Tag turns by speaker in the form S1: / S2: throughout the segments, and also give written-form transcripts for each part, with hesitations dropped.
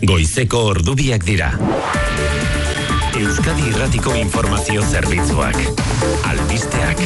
S1: Goizeko ordubiak dira. Euskadi Irratiko Informazio Zerbitzuak. Albisteak.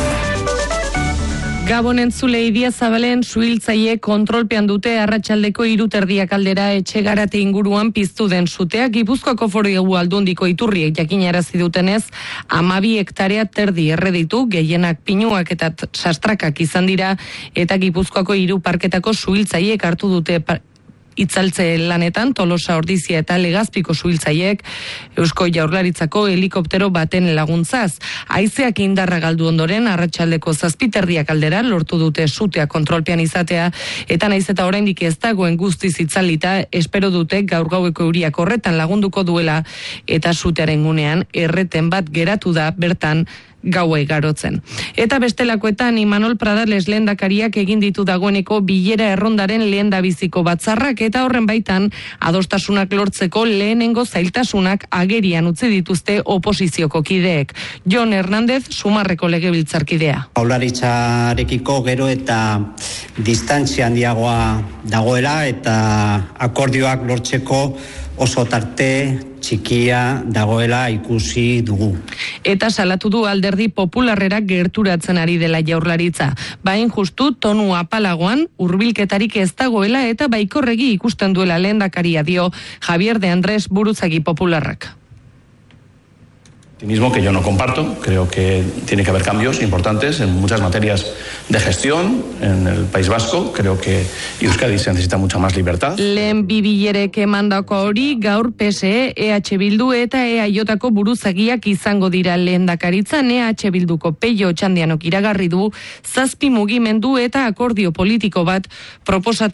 S2: Gabon entzule Idiazabalen suhiltzaile kontrolpean dute arratsaldeko 3:30 aldera Etxegarate inguruan piztu den sutea. Gipuzkoako Foru Aldundiko iturriek jakinarazi dutenez, 12 hektarea terdi erreditu, gehienak pinuak eta sastrakak izan dira, eta Gipuzkoako 3 parketako suhiltzaileek hartu dute itzaltze lanetan. Tolosa, Ordizia eta Legazpiko suhiltzaileek Eusko Jaurlaritzako helikoptero baten laguntzaz. Haizeak indarra galdu ondoren arratsaldeko 7:30 aldera lortu dute sutea kontrolpean izatea, eta naiz eta oraindik ez dagoen guztiz itzalita, espero dute gaur gaueko euriak horretan lagunduko duela, eta sutearen gunean erreten bat geratu da bertan gaua igarotzen. Eta bestelakoetan Imanol Pradales lehendakariak egin ditu dagoeneko bilera errondaren lehendabiziko batzarrak, eta horren baitan adostasunak lortzeko lehenengo zailtasunak agerian utzi dituzte oposizioko kideek. Jon Hernández, Sumarreko legebiltzarkidea.
S3: Jaurlaritzarekiko gero eta distantzia handiagoa dagoela, eta akordioak lortzeko oso tarte txikia dagoela ikusi dugu.
S2: Eta salatu du Alderdi Popularrera gerturatzen ari dela Jaurlaritza. Bain justu tonu apalagoan hurbilketarik ez dagoela eta baikorregi ikusten duela lehendakaria, dio Javier de Andrés buruzagi Popularrak.
S4: Optimismo que yo no comparto. Creo que tiene que haber cambios importantes en muchas materias de gestión en el País Vasco. Creo que Euskadi se necesita mucha más libertad.
S2: Lehen bibilerek emandako hori gaur PSE, EH Bildu eta EAJko buruzagiak izango dira lehendakaritzan. EH Bilduko Peio Otxandianok iragarri du 7 mugimendu eta akordio politiko bat proposatu